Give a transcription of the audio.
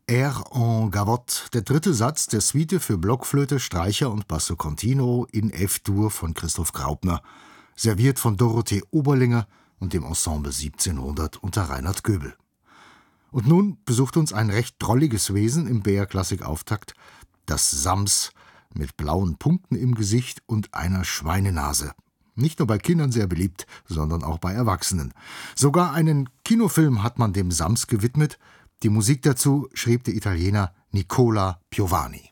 Air en Gavotte, der dritte Satz der Suite für Blockflöte, Streicher und Basso Continuo in F-Dur von Christoph Graupner, serviert von Dorothee Oberlinger und dem Ensemble 1700 unter Reinhard Göbel. Und nun besucht uns ein recht drolliges Wesen im BR-Klassik-Auftakt, das Sams mit blauen Punkten im Gesicht und einer Schweinenase. Nicht nur bei Kindern sehr beliebt, sondern auch bei Erwachsenen. Sogar einen Kinofilm hat man dem Sams gewidmet. Die Musik dazu schrieb der Italiener Nicola Piovani.